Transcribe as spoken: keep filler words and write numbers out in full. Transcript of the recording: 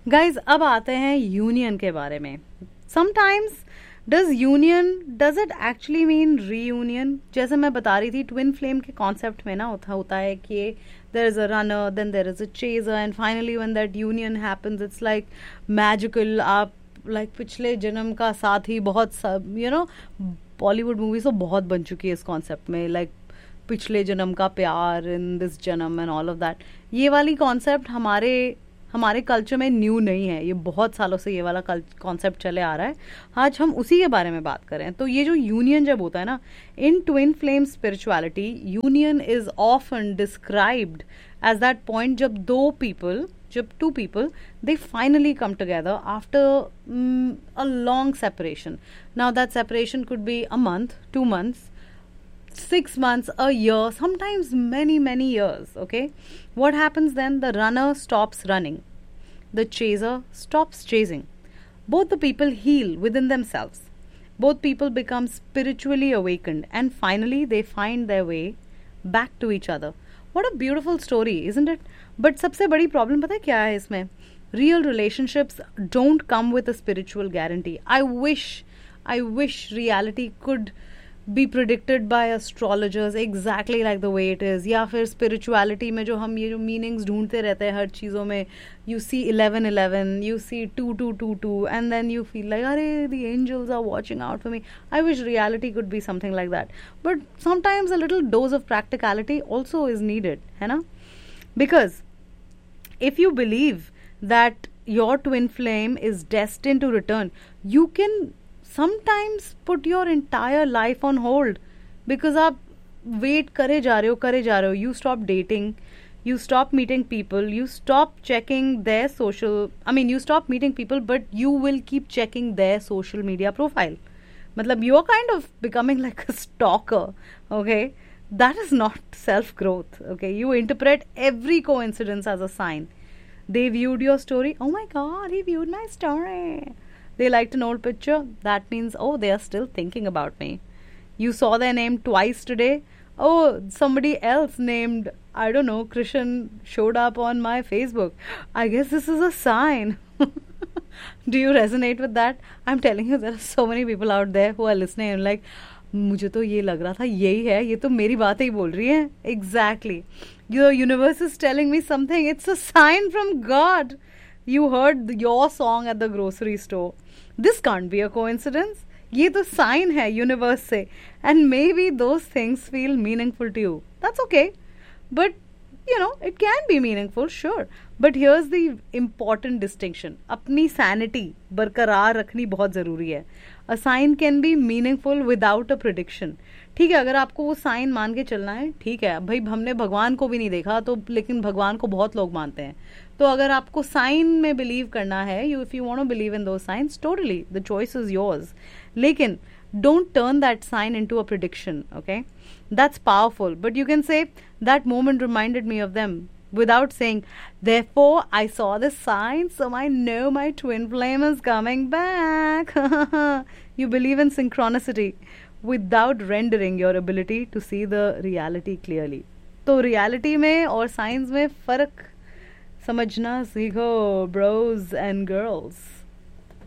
Guys अब आते हैं यूनियन के बारे में. Sometimes does union does it actually mean reunion. जैसे मैं बता रही थी ट्विन फ्लेम के कॉन्सेप्ट में ना होता होता है कि there is a runner, then there is a chaser, and finally when that union happens it's like magical. आप लाइक like, पिछले जन्म का साथ ही बहुत सब यू नो बॉलीवुड मूवीज तो बहुत बन चुकी है इस कॉन्सेप्ट में, लाइक like, पिछले जन्म का प्यार इन दिस जन्म एंड ऑल ऑफ दैट. ये वाली कॉन्सेप्ट हमारे हमारे कल्चर में न्यू नहीं है, ये बहुत सालों से ये वाला कॉन्सेप्ट चले आ रहा है. आज हम उसी के बारे में बात करें. तो ये जो यूनियन जब होता है ना, इन twin flame spirituality union is often described as that point जब दो पीपल जब to people they finally come together after mm, a long separation. Now that separation could be a month, two months, six months, a year, sometimes many many years. Okay, what happens then? The runner stops running, the chaser stops chasing. Both the people heal within themselves, both people become spiritually awakened, and finally they find their way back to each other. What a beautiful story, isn't it? But सबसे बड़ी problem पता है क्या है इसमें? Real relationships don't come with a spiritual guarantee. I wish, I wish reality could be predicted by astrologers exactly like the way it is. या फिर spirituality में जो हम ये जो meanings ढूंढते रहते हैं हर चीज़ों में, you see eleven eleven, you see two two two two, and then you feel like अरे the angels are watching out for me. I wish reality could be something like that. But sometimes a little dose of practicality also is needed, है ना? Because if you believe that your twin flame is destined to return, you can sometimes put your entire life on hold because आप wait करे जा रहे हो करे जा रहे हो. You stop dating, you stop meeting people, you stop checking their social, I mean you stop meeting people but you will keep checking their social media profile. मतलब you are kind of becoming like a stalker. Okay, that is not self growth. Okay, you interpret every coincidence as a sign. They viewed your story. Oh my god, he viewed my story. They liked an old picture. That means, oh, they are still thinking about me. You saw their name twice today. Oh, somebody else named, I don't know, Krishan showed up on my Facebook. I guess this is a sign. Do you resonate with that? I'm telling you, there are so many people out there who are listening and like, मुझे तो ये लग रहा था यही है, ये तो मेरी बात ही बोल रही है. Exactly. Your universe is telling me something. It's a sign from God. You heard your song at the grocery store. This can't be a coincidence. ये तो sign है universe से. And maybe those things feel meaningful to you. That's okay. But, you know, it can be meaningful, sure. But here's the important distinction. अपनी sanity बरकरार रखनी बहुत ज़रूरी है. A sign can be meaningful without a prediction. ठीक है, अगर आपको वो साइन मान के चलना है, ठीक है भाई, हमने भगवान को भी नहीं देखा तो, लेकिन भगवान को बहुत लोग मानते हैं. तो अगर आपको साइन में बिलीव करना है, you if you want to believe in those science, totally the choice is yours. लेकिन don't turn that sign into a prediction. Okay, that's powerful, but you can say that moment reminded me of them without saying, therefore I saw the sign, so I know my twin flame is coming back. You believe in synchronicity without rendering your ability to see the reality clearly. तो reality में और science में फर्क समझना सीखो, bros and girls.